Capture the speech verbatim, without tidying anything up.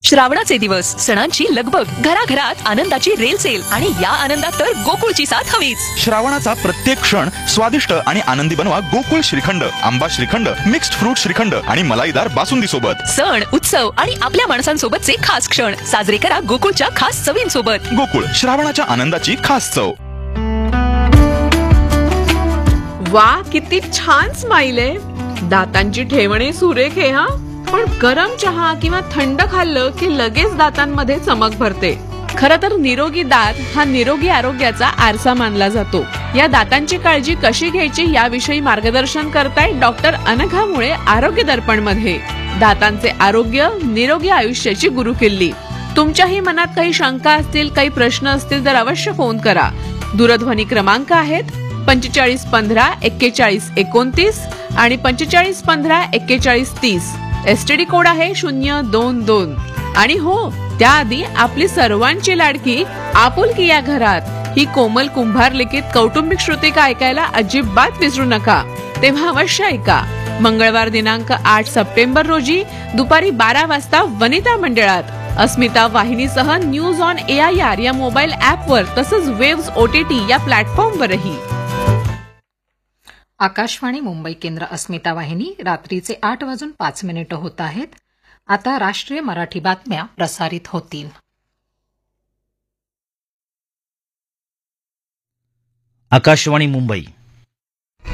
श्रावणाचे दिवस, सणांची लगबग, घराघरात आनंदाची रेल सेल आणि या आनंदात तर गोकुळची साथ हवीच. श्रावणाचा प्रत्येक क्षण स्वादिष्ट आणि आनंदी बनवा गोकुळ श्रीखंड, आंबा श्रीखंड, मिक्स्ड फ्रूट श्रीखंड आणि मलाईदार बासुंदी सोबत. सण, उत्सव आणि आपल्या माणसांसोबतचे खास क्षण साजरे करा गोकुळच्या खास चवींसोबत. गोकुळ, श्रावणाच्या आनंदाची खास चव. वा, किती छान स्माइल आहे. दातांची ठेवणे सुरेख आहे हा. पण गरम चहा किंवा थंड खाल्लं की लगेच दातांमध्ये चमक भरते. खरं तर निरोगी दात हा निरोगी आरोग्याचा आरसा मानला जातो. या दातांची काळजी कशी घ्यायची याविषयी मार्गदर्शन करताय डॉक्टर अनघा मुळे आरोग्य दर्पण मध्ये. दातांचे आरोग्य, निरोगी आयुष्याची गुरुकिल्ली. तुमच्याही मनात काही शंका असतील, काही प्रश्न असतील तर अवश्य फोन करा. दूरध्वनी क्रमांक आहेत पंचेचाळीस पंधरा एक्केचाळीस एकोणतीस आणि पंचेचाळीस पंधरा एक्केचाळीस तीस. एसटीडी कोड आहे शून्य दोन दोन. आणि हो, त्याआधी आपली सर्वांची लाडकी आपुलकी या घरात ही कोमल कुंभार लिखित कौटुंबिक श्रुतिका ऐकायला अजिबात विसरू नका. तेव्हा अवश्य ऐका. मंगळवार दिनांक आठ सप्टेंबर रोजी दुपारी बारा वाजता वनिता मंडळात अस्मिता वाहिनीसह news on A I R या मोबाईल ऍपवर तसंच वेव्स ओटीटी या प्लॅटफॉर्मवरही. आकाशवाणी मुंबई केंद्र, अस्मिता वाहिनी. रात्रीचे आठ वाजून पाच मिनिटं होत आहेत. आता राष्ट्रीय मराठी बातम्या प्रसारित होतील. आकाशवाणी मुंबई.